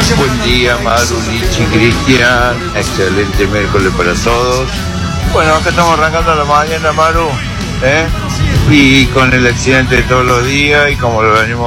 Buen día, Maru, Lichi, Cristian. Excelente miércoles para todos. Bueno, acá estamos arrancando la mañana, Maru, y con el accidente de todos los días y como lo venimos